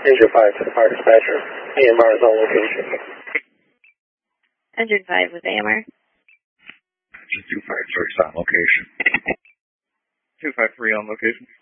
Engine 5 to the fire dispatcher. AMR is on location. Engine 5 with AMR. Engine 253 is on location. 253 on location.